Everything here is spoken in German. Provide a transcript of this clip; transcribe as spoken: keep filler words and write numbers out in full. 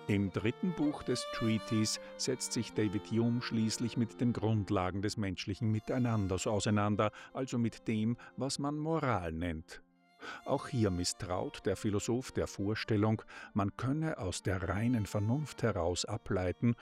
Im dritten Buch des Treatise setzt sich David Hume schließlich mit den Grundlagen des menschlichen Miteinanders auseinander, also mit dem, was man Moral nennt. Auch hier misstraut der Philosoph der Vorstellung, man könne aus der reinen Vernunft heraus ableiten,